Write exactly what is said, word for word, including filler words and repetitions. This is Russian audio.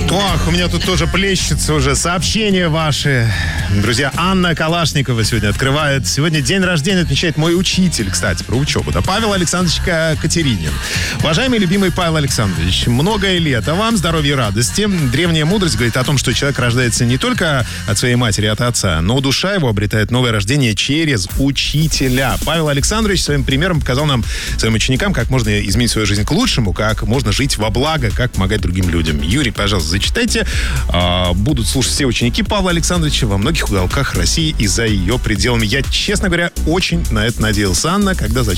Ох, у меня тут тоже плещется уже сообщения ваши. Друзья, Анна Калашникова сегодня открывает. Сегодня день рождения отмечает мой учитель, кстати, про учебу. Да, Павел Александрович Катеринин. Уважаемый любимый Павел Александрович, многое лет, а вам здоровья и радости. Древняя мудрость говорит о том, что человек рождается не только от своей матери, от отца, но душа его обретает новое рождение через учителя. Павел Александрович своим примером показал нам, своим ученикам, как можно изменить свою жизнь к лучшему, как можно жить во благо, как помогать другим людям. Юрий, пожалуйста, зачитайте. А, будут слушать все ученики Павла Александровича во многих уголках России и за ее пределами. Я, честно говоря, очень на это надеялся, Анна, когда зачитывал.